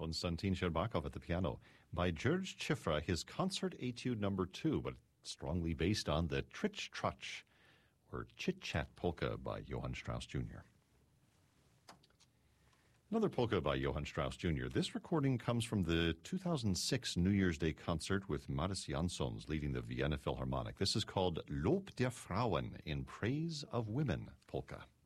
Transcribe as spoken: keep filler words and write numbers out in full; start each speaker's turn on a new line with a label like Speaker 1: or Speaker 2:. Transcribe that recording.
Speaker 1: Konstantin Sherbakov at the piano. By George Chifra, his Concert Etude number two, but strongly based on the Tritch Trotch, or Chit Chat Polka by Johann Strauss Junior Another polka by Johann Strauss Junior This recording comes from the two thousand six New Year's Day concert with Maris Jansons leading the Vienna Philharmonic. This is called Lob der Frauen, in Praise of Women polka.